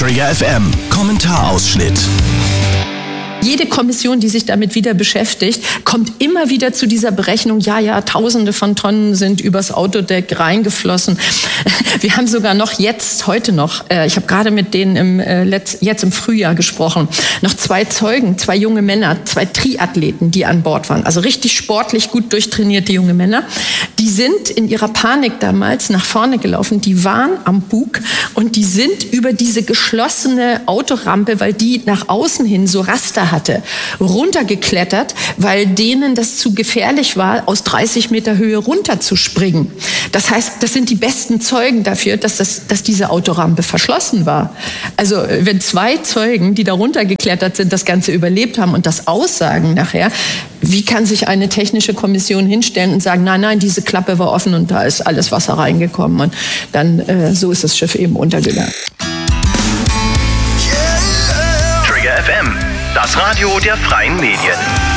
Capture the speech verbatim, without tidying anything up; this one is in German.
Trigger F M, Kommentarausschnitt. Jede Kommission, die sich damit wieder beschäftigt, kommt immer wieder zu dieser Berechnung, ja, ja, Tausende von Tonnen sind übers Autodeck reingeflossen. Wir haben sogar noch jetzt, heute noch, äh, ich habe gerade mit denen im, äh, letzt, jetzt im Frühjahr gesprochen, noch zwei Zeugen, zwei junge Männer, zwei Triathleten, die an Bord waren. Also richtig sportlich, gut durchtrainierte junge Männer. Die sind in ihrer Panik damals nach vorne gelaufen, die waren am Bug und die sind über diese geschlossene Autorampe, weil die nach außen hin so Raster hatte, runtergeklettert, weil denen das zu gefährlich war, aus dreißig Meter Höhe runterzuspringen. Das heißt, das sind die besten Zeugen dafür, dass, das, dass diese Autorampe verschlossen war. Also wenn zwei Zeugen, die da runtergeklettert sind, das Ganze überlebt haben und das aussagen nachher, wie kann sich eine technische Kommission hinstellen und sagen, nein, nein, diese Klappe war offen und da ist alles Wasser reingekommen und dann äh, so ist das Schiff eben untergegangen. Trigger F M, das Radio der freien Medien.